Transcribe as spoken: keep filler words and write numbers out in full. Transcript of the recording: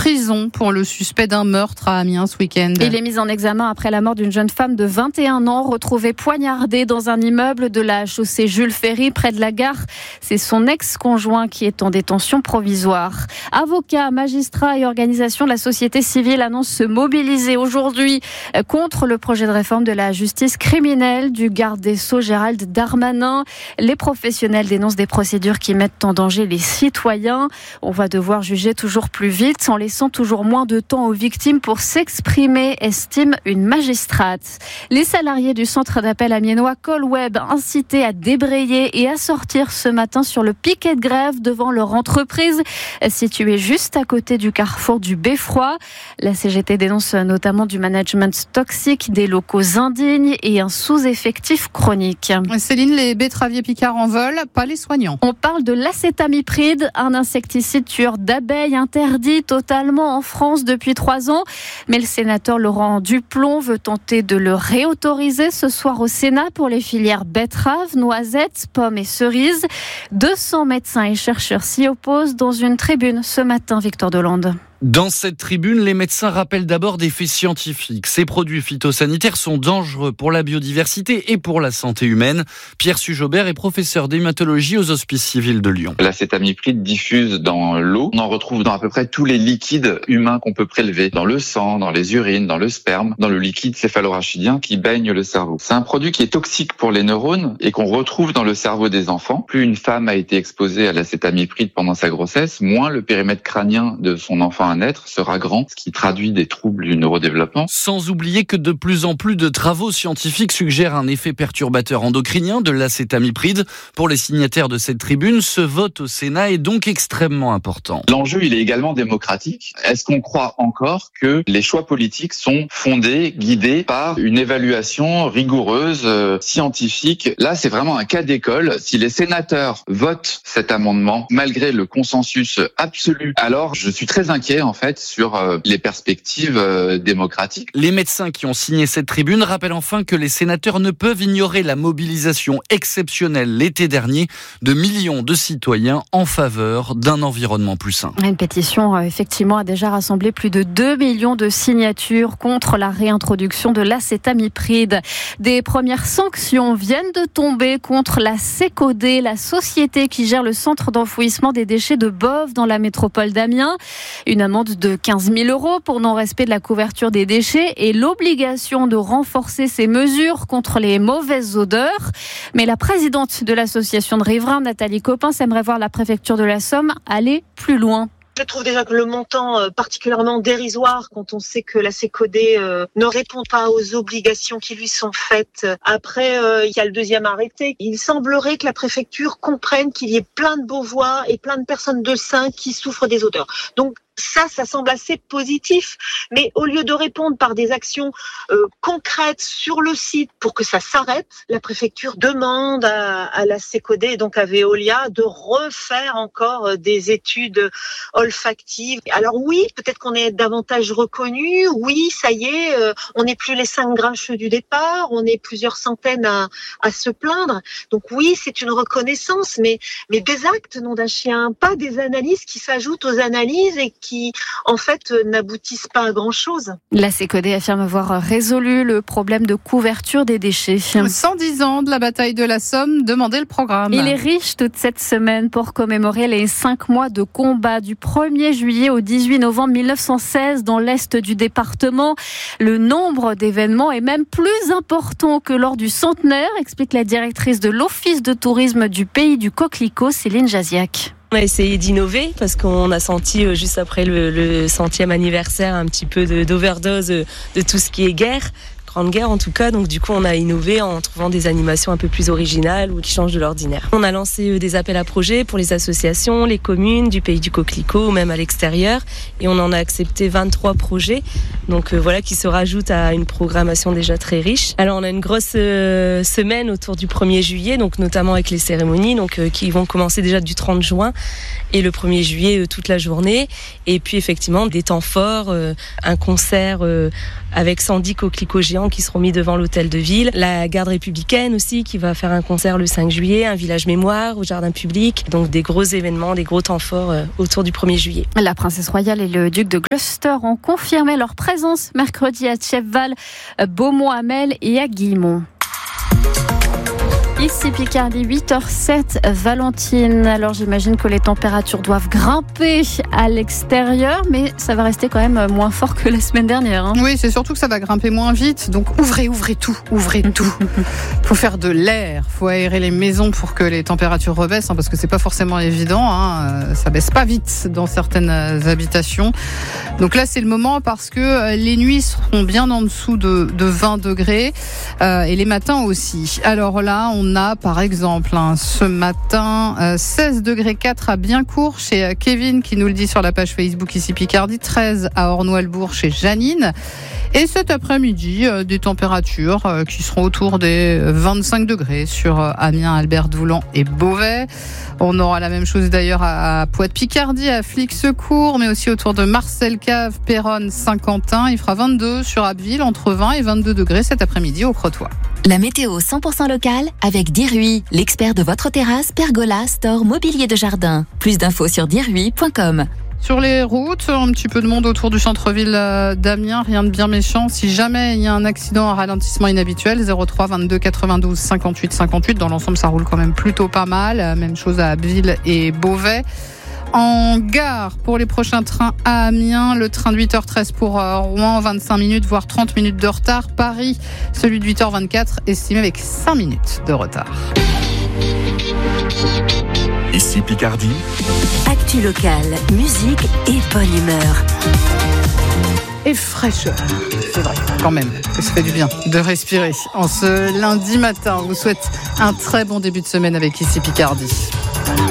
prison pour le suspect d'un meurtre à Amiens ce week-end. Il est mis en examen après la mort d'une jeune femme de vingt et un ans retrouvée poignardée dans un immeuble de la chaussée Jules Ferry près de la gare. C'est son ex-conjoint qui est en détention provisoire. Avocats, magistrats et organisations de la société civile annoncent se mobiliser aujourd'hui contre le projet de réforme de la justice criminelle du garde des Sceaux Gérald Darmanin. Les professionnels dénoncent des procédures qui mettent en danger les citoyens. On va devoir juger toujours plus vite en laissant toujours moins de temps aux victimes pour s'exprimer, estime une magistrate. Les salariés du centre d'appel amiénois Colweb incités à débrayer et à sortir ce matin sur le piquet de grève devant leur entreprise située juste à côté du carrefour du Beffroi. La C G T dénonce notamment du management toxique, des locaux indignes et un sous-effectif chronique. Céline, les betteraviers picards en veulent, pas les soignants. On parle de l'acétamipride, un insecticide tueur d'abeilles interdit totalement en France depuis trois ans. Mais le sénateur Laurent Duplon veut tenter de le réautoriser ce soir au Sénat pour les filières betteraves, noisettes, pommes et cerises. deux cents médecins et chercheurs s'y opposent dans une tribune ce matin, Victor Delande. Dans cette tribune, les médecins rappellent d'abord des faits scientifiques. Ces produits phytosanitaires sont dangereux pour la biodiversité et pour la santé humaine. Pierre Sujobert est professeur d'hématologie aux Hospices civils de Lyon. L'acétamipride diffuse dans l'eau. On en retrouve dans à peu près tous les liquides humains qu'on peut prélever. Dans le sang, dans les urines, dans le sperme, dans le liquide céphalorachidien qui baigne le cerveau. C'est un produit qui est toxique pour les neurones et qu'on retrouve dans le cerveau des enfants. Plus une femme a été exposée à l'acétamipride pendant sa grossesse, moins le périmètre crânien de son enfant à naître sera grand, ce qui traduit des troubles du neurodéveloppement. Sans oublier que de plus en plus de travaux scientifiques suggèrent un effet perturbateur endocrinien de l'acétamipride. Pour les signataires de cette tribune, ce vote au Sénat est donc extrêmement important. L'enjeu, il est également démocratique. Est-ce qu'on croit encore que les choix politiques sont fondés, guidés par une évaluation rigoureuse, euh, scientifique? Là, c'est vraiment un cas d'école. Si les sénateurs votent cet amendement, malgré le consensus absolu, alors je suis très inquiet en fait sur euh, les perspectives euh, démocratiques. Les médecins qui ont signé cette tribune rappellent enfin que les sénateurs ne peuvent ignorer la mobilisation exceptionnelle l'été dernier de millions de citoyens en faveur d'un environnement plus sain. Une pétition euh, effectivement a déjà rassemblé plus de deux millions de signatures contre la réintroduction de l'acétamipride. Des premières sanctions viennent de tomber contre la Sécodé, la société qui gère le centre d'enfouissement des déchets de Boves dans la métropole d'Amiens. Une amende de quinze mille euros pour non-respect de la couverture des déchets et l'obligation de renforcer ces mesures contre les mauvaises odeurs. Mais la présidente de l'association de riverains, Nathalie Copin, aimerait voir la préfecture de la Somme aller plus loin. Je trouve déjà que le montant euh, particulièrement dérisoire quand on sait que la Sécodé euh, ne répond pas aux obligations qui lui sont faites. Après, euh, il y a le deuxième arrêté. Il semblerait que la préfecture comprenne qu'il y ait plein de Beauvois et plein de personnes de Saints qui souffrent des odeurs. Donc, ça, ça semble assez positif. Mais au lieu de répondre par des actions euh, concrètes sur le site pour que ça s'arrête, la préfecture demande à, à la Sécodé et donc à Veolia de refaire encore des études olfactives. Alors oui, peut-être qu'on est davantage reconnu. Oui, ça y est, euh, on n'est plus les cinq grincheux du départ. On est plusieurs centaines à, à se plaindre. Donc oui, c'est une reconnaissance, mais, mais des actes, nom d'un chien, pas des analyses qui s'ajoutent aux analyses et qui qui, en fait, n'aboutissent pas à grand-chose. La Sécodé affirme avoir résolu le problème de couverture des déchets. cent dix ans de la bataille de la Somme, demandez le programme. Il est riche toute cette semaine pour commémorer les cinq mois de combat du premier juillet au dix-huit novembre mille neuf cent seize dans l'est du département. Le nombre d'événements est même plus important que lors du centenaire, explique la directrice de l'Office de tourisme du Pays du Coquelicot, Céline Jaziac. On a essayé d'innover parce qu'on a senti juste après le, le centième anniversaire un petit peu de, d'overdose de tout ce qui est guerre. Grande guerre en tout cas, donc du coup on a innové en trouvant des animations un peu plus originales ou qui changent de l'ordinaire. On a lancé des appels à projets pour les associations, les communes du Pays du Coquelicot ou même à l'extérieur et on en a accepté vingt-trois projets, donc euh, voilà qui se rajoutent à une programmation déjà très riche. Alors on a une grosse euh, semaine autour du premier juillet, donc notamment avec les cérémonies donc, euh, qui vont commencer déjà du trente juin et le premier juillet euh, toute la journée et puis effectivement des temps forts, euh, un concert euh, avec Sandy Coquelicot géant géants qui seront mis devant l'hôtel de ville. La garde républicaine aussi qui va faire un concert le cinq juillet, un village mémoire au jardin public. Donc des gros événements, des gros temps forts autour du premier juillet. La princesse royale et le duc de Gloucester ont confirmé leur présence mercredi à Thiepval, Beaumont-Hamel et à Guillemont. Ici Picardie, huit heures sept, Valentine. Alors j'imagine que les températures doivent grimper à l'extérieur, mais ça va rester quand même moins fort que la semaine dernière. Hein. Oui, c'est surtout que ça va grimper moins vite. Donc ouvrez, ouvrez tout, ouvrez tout. Faut faire de l'air, faut aérer les maisons pour que les températures rebaissent, hein, parce que c'est pas forcément évident. Hein. Ça baisse pas vite dans certaines habitations. Donc là, c'est le moment parce que les nuits seront bien en dessous de, de vingt degrés euh, et les matins aussi. Alors là, on On a par exemple hein, ce matin euh, seize degrés quatre à Biencourt chez euh, Kevin qui nous le dit sur la page Facebook ici Picardie, treize à Ornois-le-Bourg chez Janine. Et cet après-midi, euh, des températures euh, qui seront autour des vingt-cinq degrés sur euh, Amiens, Albert-Doulan et Beauvais. On aura la même chose d'ailleurs à, à Poix-de-Picardie, à Flix-Secours, mais aussi autour de Marcel-Cave, Péronne, Saint-Quentin. Il fera vingt-deux sur Abbeville, entre vingt et vingt-deux degrés cet après-midi au Crotoy. La météo cent pour cent locale avec Dirui, l'expert de votre terrasse, pergola, store, mobilier de jardin. Plus d'infos sur dirui point com. Sur les routes, un petit peu de monde autour du centre-ville d'Amiens, rien de bien méchant. Si jamais il y a un accident, un ralentissement inhabituel, zéro trois vingt-deux quatre-vingt-douze cinquante-huit cinquante-huit. Dans l'ensemble, ça roule quand même plutôt pas mal. Même chose à Abbeville et Beauvais. En gare, pour les prochains trains à Amiens, le train de huit heures treize pour Rouen, vingt-cinq minutes, voire trente minutes de retard. Paris, celui de huit heures vingt-quatre, estimé avec cinq minutes de retard. Ici Picardie. Actu locale, musique et bonne humeur. Et fraîcheur, c'est vrai, quand même, que ça fait du bien de respirer. En ce lundi matin, on vous souhaite un très bon début de semaine avec Ici Picardie.